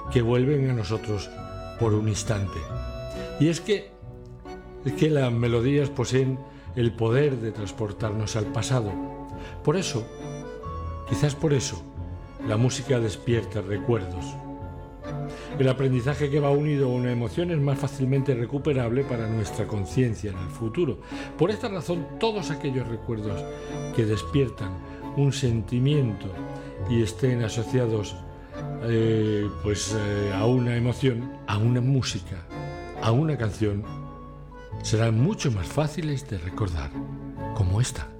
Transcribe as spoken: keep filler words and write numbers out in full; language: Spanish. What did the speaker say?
que vuelven a nosotros por un instante. Y es que, es que las melodías poseen el poder de transportarnos al pasado. Por eso, quizás por eso, la música despierta recuerdos. El aprendizaje que va unido a una emoción es más fácilmente recuperable para nuestra conciencia en el futuro. Por esta razón, todos aquellos recuerdos que despiertan un sentimiento y estén asociados eh, pues, eh, a una emoción, a una música, a una canción, serán mucho más fáciles de recordar, como esta.